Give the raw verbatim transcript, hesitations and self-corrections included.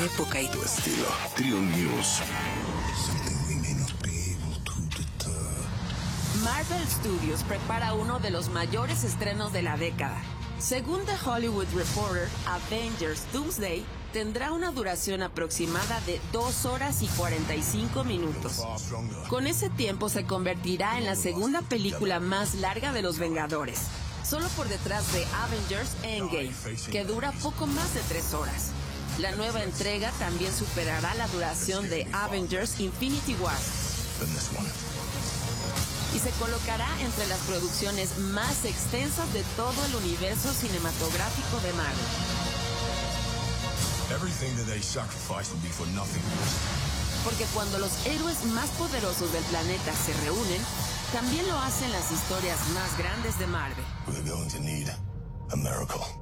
época y tu estilo. Trio News. Marvel Studios prepara uno de los mayores estrenos de la década. Según The Hollywood Reporter, Avengers Doomsday tendrá una duración aproximada de dos horas y cuarenta y cinco minutos. Con ese tiempo se convertirá en la segunda película más larga de los Vengadores, solo por detrás de Avengers Endgame, que dura poco más de tres horas. La nueva entrega también superará la duración de Avengers Infinity War y se colocará entre las producciones más extensas de todo el universo cinematográfico de Marvel. Porque cuando los héroes más poderosos del planeta se reúnen, también lo hacen las historias más grandes de Marvel. We're going to need a miracle.